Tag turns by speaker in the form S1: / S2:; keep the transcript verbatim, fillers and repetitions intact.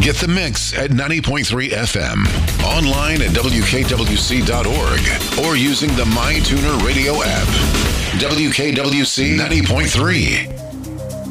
S1: Get the mix at ninety point three F M, online at W K W C dot org, or using the MyTuner radio app. W K W C ninety point three.